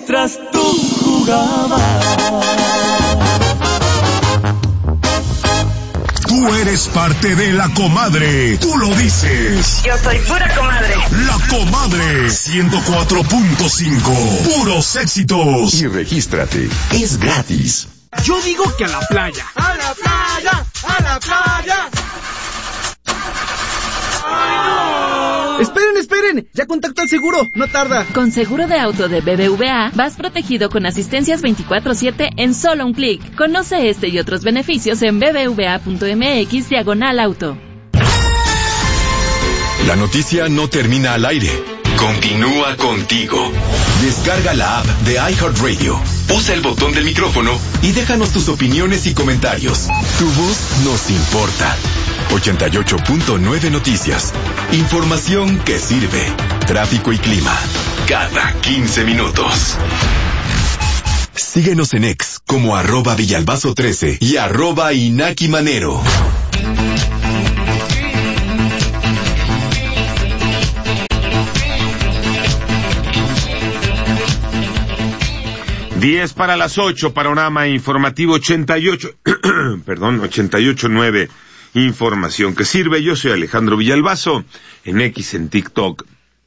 mientras tú jugabas. Tú eres parte de La Comadre. Tú lo dices. Yo soy pura comadre. La Comadre 104.5. Puros éxitos. Y regístrate. Es gratis. Yo digo que a la playa. ¡A la playa! ¡A la playa! ¡Esperen! Ya contacto al seguro, no tarda. Con seguro de auto de BBVA, vas protegido con asistencias 24/7 en solo un clic. Conoce este y otros beneficios en bbva.mx/auto. La noticia no termina al aire. Continúa contigo. Descarga la app de iHeartRadio. Usa el botón del micrófono y déjanos tus opiniones y comentarios. Tu voz nos importa. 88.9 Noticias. Información que sirve. Tráfico y clima. Cada 15 minutos. Síguenos en X como @Villalbazo13 y @Inaki Manero. Diez para las 8, panorama informativo 88, 88.9, información que sirve. Yo soy Alejandro Villalbazo, en X, en TikTok,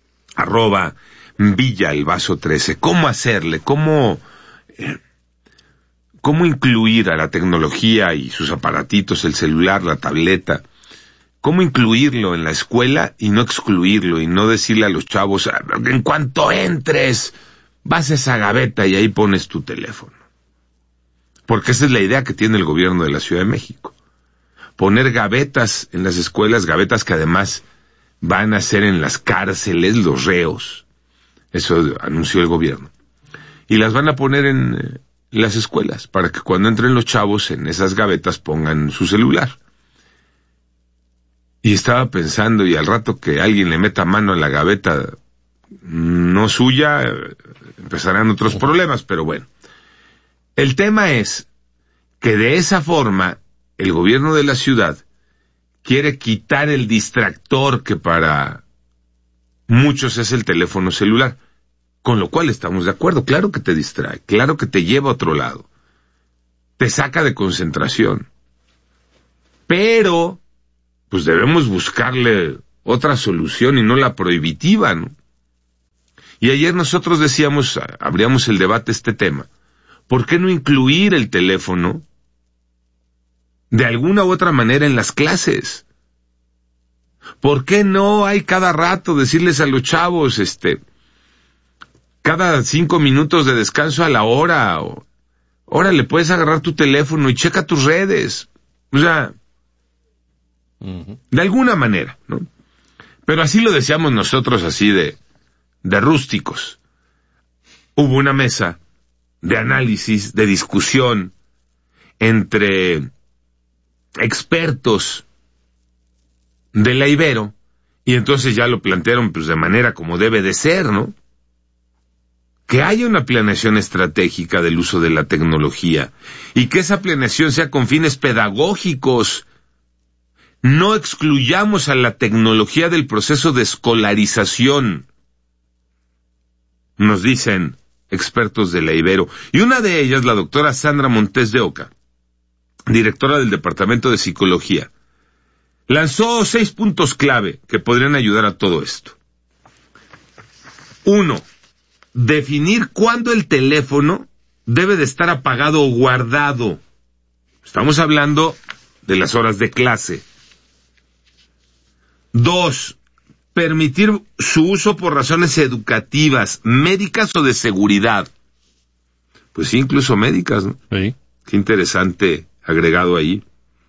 @Villalbazo13. ¿Cómo hacerle? ¿Cómo incluir a la tecnología y sus aparatitos, el celular, la tableta? ¿Cómo incluirlo en la escuela y no excluirlo y no decirle a los chavos, en cuanto entres, vas a esa gaveta y ahí pones tu teléfono? Porque esa es la idea que tiene el gobierno de la Ciudad de México. Poner gavetas en las escuelas, gavetas que además van a ser en las cárceles los reos. Eso anunció el gobierno. Y las van a poner en las escuelas para que cuando entren los chavos en esas gavetas pongan su celular. Y estaba pensando, y al rato que alguien le meta mano a la gaveta no suya, empezarán otros problemas, pero bueno. El tema es que de esa forma el gobierno de la ciudad quiere quitar el distractor que para muchos es el teléfono celular, con lo cual estamos de acuerdo. Claro que te distrae, claro que te lleva a otro lado, te saca de concentración, pero pues debemos buscarle otra solución y no la prohibitiva, ¿no? Y ayer nosotros decíamos, abríamos el debate este tema, ¿por qué no incluir el teléfono de alguna u otra manera en las clases? ¿Por qué no hay cada rato decirles a los chavos, cada 5 minutos de descanso a la hora, o órale, puedes agarrar tu teléfono y checa tus redes? O sea, de alguna manera, ¿no? Pero así lo decíamos nosotros, así de rústicos. Hubo una mesa de análisis, de discusión entre expertos de la Ibero, y entonces ya lo plantearon pues de manera como debe de ser, ¿no? Que haya una planeación estratégica del uso de la tecnología y que esa planeación sea con fines pedagógicos. No excluyamos a la tecnología del proceso de escolarización, nos dicen expertos de la Ibero. Y una de ellas, la doctora Sandra Montes de Oca, directora del Departamento de Psicología, lanzó 6 puntos clave que podrían ayudar a todo esto. 1. Definir cuándo el teléfono debe de estar apagado o guardado. Estamos hablando de las horas de clase. 2. Permitir su uso por razones educativas, médicas o de seguridad. Pues sí, incluso médicas, ¿no? Sí. Qué interesante agregado ahí.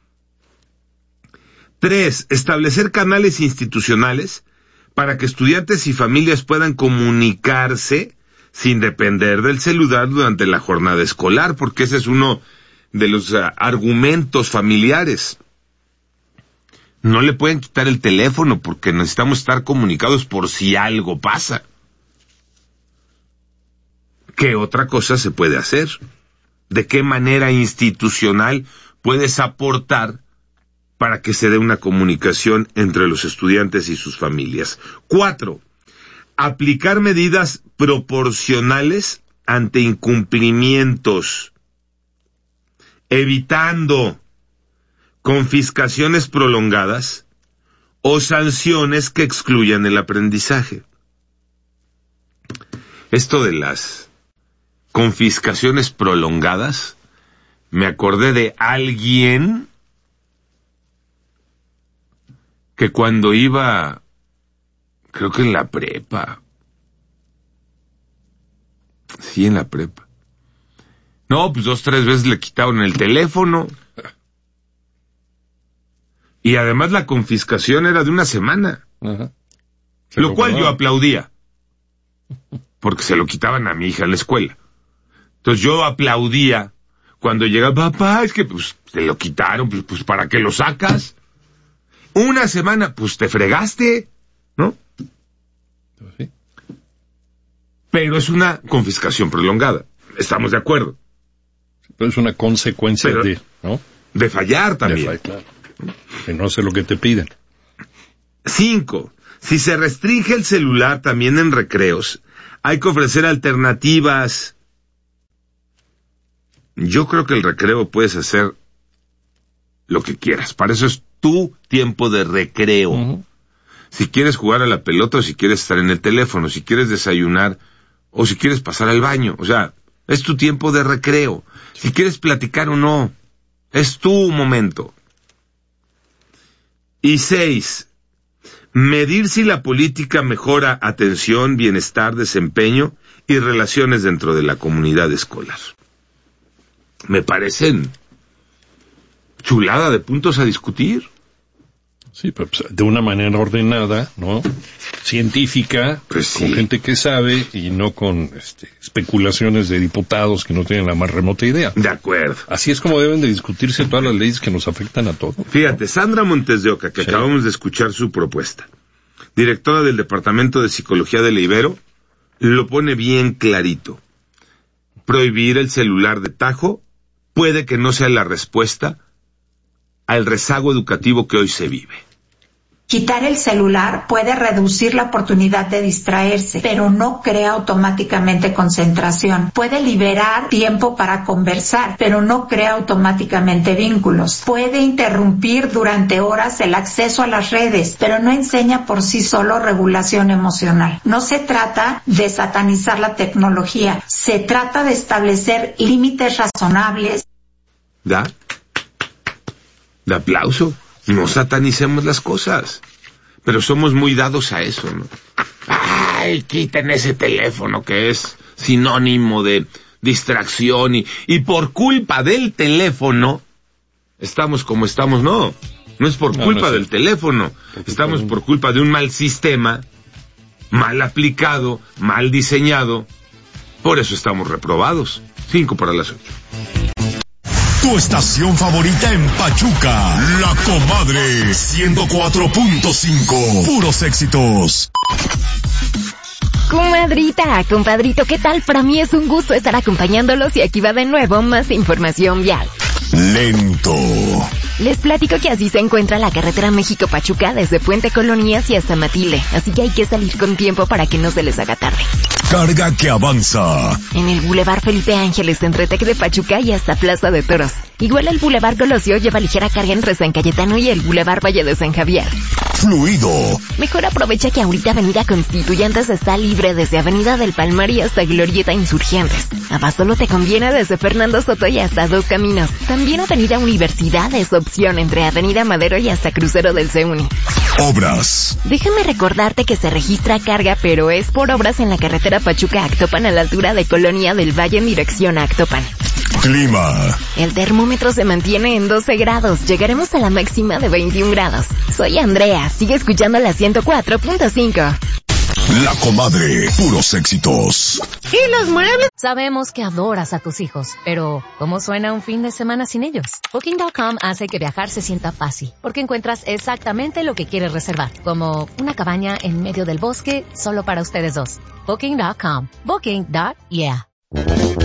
3. Establecer canales institucionales para que estudiantes y familias puedan comunicarse sin depender del celular durante la jornada escolar, porque ese es uno de los argumentos familiares. No le pueden quitar el teléfono porque necesitamos estar comunicados por si algo pasa. ¿Qué otra cosa se puede hacer? ¿De qué manera institucional puedes aportar para que se dé una comunicación entre los estudiantes y sus familias? 4. Aplicar medidas proporcionales ante incumplimientos, evitando confiscaciones prolongadas o sanciones que excluyan el aprendizaje. Esto de las confiscaciones prolongadas, me acordé de alguien que cuando iba, creo que en la prepa, sí, en la prepa, no, pues 2-3 veces le quitaron el teléfono, y además la confiscación era de una semana, lo cual yo aplaudía, porque se lo quitaban a mi hija en la escuela. Entonces yo aplaudía cuando llegaba, papá, es que pues te lo quitaron, pues ¿para qué lo sacas? Una semana, pues te fregaste, ¿no? Sí. Pero es una confiscación prolongada, estamos de acuerdo. Pero es una consecuencia ¿no? De fallar también. Claro. De no hacer lo que te piden. 5. Si se restringe el celular también en recreos, hay que ofrecer alternativas. Yo creo que el recreo puedes hacer lo que quieras. Para eso es tu tiempo de recreo. Uh-huh. Si quieres jugar a la pelota o si quieres estar en el teléfono, si quieres desayunar o si quieres pasar al baño. O sea, es tu tiempo de recreo. Si quieres platicar o no, es tu momento. Y 6. Medir si la política mejora atención, bienestar, desempeño y relaciones dentro de la comunidad escolar. Me parecen chulada de puntos a discutir. Sí, pero pues, de una manera ordenada, ¿no? Científica, pues sí, con gente que sabe y no con especulaciones de diputados que no tienen la más remota idea. De acuerdo. Así es como deben de discutirse todas las leyes que nos afectan a todos. Fíjate, Sandra Montes de Oca, que acabamos de escuchar su propuesta, directora del Departamento de Psicología de la Ibero, lo pone bien clarito. Prohibir el celular de tajo puede que no sea la respuesta al rezago educativo que hoy se vive. Quitar el celular puede reducir la oportunidad de distraerse, pero no crea automáticamente concentración. Puede liberar tiempo para conversar, pero no crea automáticamente vínculos. Puede interrumpir durante horas el acceso a las redes, pero no enseña por sí solo regulación emocional. No se trata de satanizar la tecnología, se trata de establecer límites razonables. De aplauso. No satanicemos las cosas, pero somos muy dados a eso, ¿no? Ay, quiten ese teléfono que es sinónimo de distracción y por culpa del teléfono estamos como estamos. No es por culpa del teléfono, estamos por culpa de un mal sistema, mal aplicado, mal diseñado. Por eso estamos reprobados. 5:08. Tu estación favorita en Pachuca, La Comadre 104.5, puros éxitos. Comadrita, compadrito, ¿qué tal? Para mí es un gusto estar acompañándolos y aquí va de nuevo más información vial. Lento. Les platico que así se encuentra la carretera México-Pachuca desde Puente Colonias y hasta Matilde, así que hay que salir con tiempo para que no se les haga tarde. Carga que avanza. En el Boulevard Felipe Ángeles entre Tec de Pachuca y hasta Plaza de Toros. Igual el Boulevard Colosio lleva ligera carga entre San Cayetano y el Boulevard Valle de San Javier. Fluido. Mejor aprovecha que ahorita Avenida Constituyentes está libre desde Avenida del Palmar y hasta Glorieta Insurgentes. Abasolo te conviene desde Fernando Soto y hasta Dos Caminos. También Avenida Universidad es opción entre Avenida Madero y hasta Crucero del CEUNI. Obras. Déjame recordarte que se registra carga, pero es por obras en la carretera Pachuca-Actopan a la altura de Colonia del Valle en dirección a Actopan. Clima. El termómetro se mantiene en 12 grados. Llegaremos a la máxima de 21 grados. Soy Andrea. Sigue escuchando la 104.5. La Comadre, puros éxitos. ¿Y los muebles? Sabemos que adoras a tus hijos, pero ¿cómo suena un fin de semana sin ellos? Booking.com hace que viajar se sienta fácil, porque encuentras exactamente lo que quieres reservar, como una cabaña en medio del bosque solo para ustedes dos. Booking.com. Booking.yeah.